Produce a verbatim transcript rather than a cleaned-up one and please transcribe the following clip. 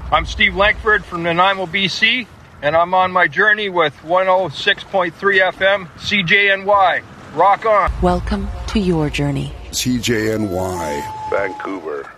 I'm Steve Lankford from Nanaimo, B C, and I'm on my journey with one oh six point three F M C J N Y. Rock on. Welcome to your journey. C J N Y, Vancouver.